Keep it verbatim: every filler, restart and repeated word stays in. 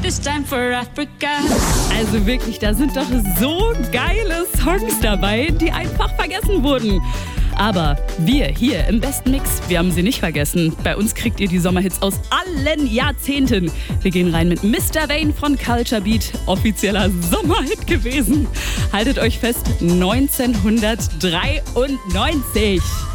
This time for Africa. Also wirklich, da sind doch so geile Songs dabei, die einfach vergessen wurden. Aber wir hier im besten Mix, wir haben sie nicht vergessen. Bei uns kriegt ihr die Sommerhits aus allen Jahrzehnten. Wir gehen rein mit Mister Vane von Culture Beat, offizieller Sommerhit gewesen. Haltet euch fest, neunzehnhundertdreiundneunzig.